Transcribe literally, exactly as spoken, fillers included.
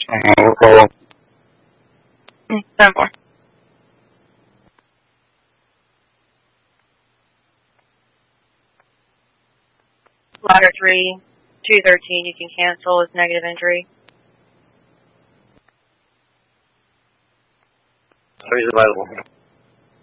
Uh, no problem. Mm, ten four. Ladder three, two thirteen, you can cancel with negative injury. Three's available.